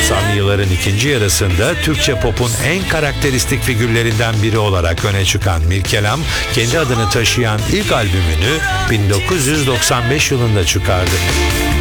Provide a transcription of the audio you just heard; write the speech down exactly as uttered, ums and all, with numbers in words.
doksanlı yılların ikinci yarısında Türkçe pop'un en karakteristik figürlerinden biri olarak öne çıkan Mirkelam, kendi adını taşıyan ilk albümünü bin dokuz yüz doksan beş yılında çıkardı.